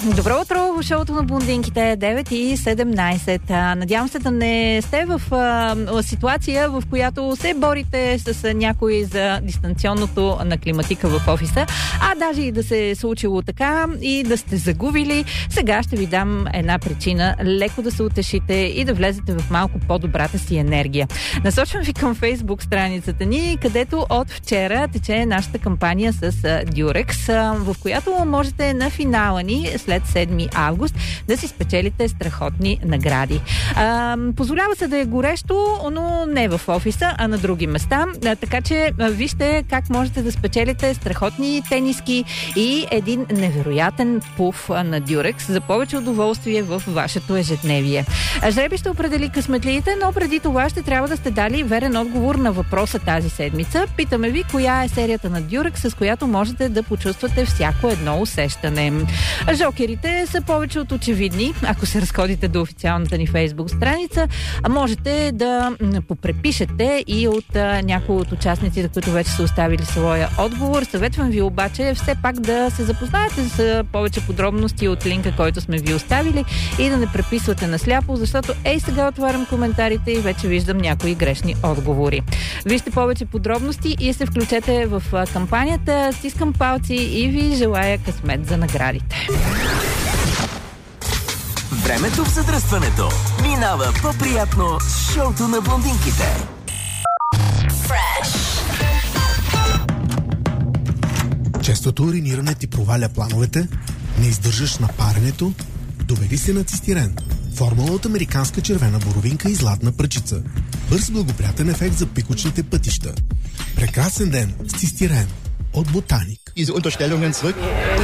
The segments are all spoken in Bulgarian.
Добро утро в шоуто на блондинките, 9:17. Надявам се да не сте в ситуация, в която се борите с някой за дистанционното на климатика в офиса, а даже и да се е случило така и да сте загубили. Сега ще ви дам една причина леко да се утешите и да влезете в малко по-добрата си енергия. Насочвам ви към Фейсбук страницата ни, където от вчера тече нашата кампания с Durex, в която можете на финала ни след 7 август да си спечелите страхотни награди. Позволява се да е горещо, но не в офиса, а на други места. Така че вижте как можете да спечелите страхотни тениски и един невероятен пуф на Durex за повече удоволствие в вашето ежедневие. Жреби ще определи късметлиите, но преди това ще трябва да сте дали верен отговор на въпроса тази седмица. Питаме ви коя е серията на Durex, с която можете да почувствате всяко едно усещане. Жокерите са повече от очевидни. Ако се разходите до официалната ни Фейсбук страница, можете да попрепишете и от някои от участниците, които вече са оставили своя отговор. Съветвам ви обаче все пак да се запознаете с повече подробности от линка, който сме ви оставили и да не преписвате насляпо, защото сега отварям коментарите и вече виждам някои грешни отговори. Вижте повече подробности и се включете в кампанията. Стискам палци и ви желая късмет за наградите. Времето в задръстването минава по-приятно с шоуто на блондинките. Честото уриниране ти проваля плановете, не издържаш на паренето, доведи се на цистирен. Формула от американска червена боровинка и златна пръчица. Бърз благоприятен ефект за пикочните пътища. Прекрасен ден с цистирен от Ботаник. Diese Unterstellungen zurück.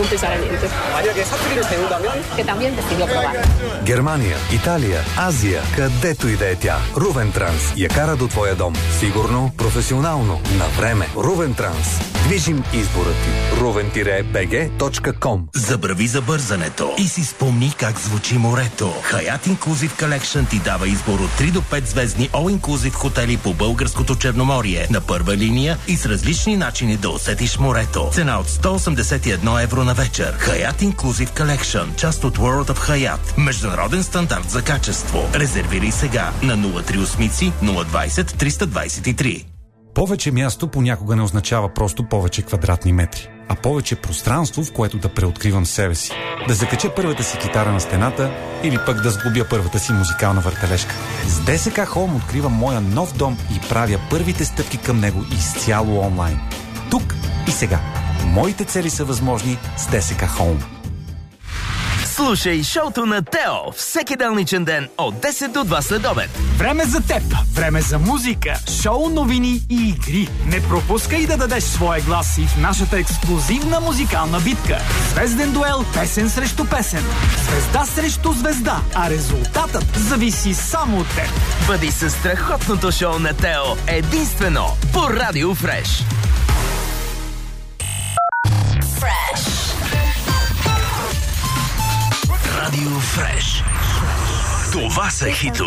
Германия, Италия, Азия, където и да е тя. Рувен Транс я кара до твоя дом. Сигурно, професионално, на време. Рувен Транс. Движим избора ти. ruven-bg.com. Забрави забързането и си спомни как звучи морето. Hyatt Inclusive Collection ти дава избор от 3 до 5 звездни All-Inclusive хотели по българското Черноморие на първа линия и с различни начини да усетиш морето. Цена от 181 евро на вечер. Hyatt Inclusive Collection, част от World of Hyatt. Международен стандарт за качество. Резервирай сега на 038 020 323. Повече място понякога не означава просто повече квадратни метри, а повече пространство, в което да преоткривам себе си. Да закача първата си китара на стената или пък да сглобя първата си музикална въртележка. С ДСК Home откривам моя нов дом и правя първите стъпки към него изцяло онлайн. Тук и сега. Моите цели са възможни с ДСК Home. Слушай шоуто на Тео всеки делничен ден от 10 до 2 следобед. Време за теб, време за музика, шоу, новини и игри. Не пропускай да дадеш своя глас и в нашата ексклузивна музикална битка. Звезден дуел, песен срещу песен. Звезда срещу звезда, а резултатът зависи само от теб. Бъди със страхотното шоу на Тео единствено по Радио Фреш. Радио Фреш. Това са хитове.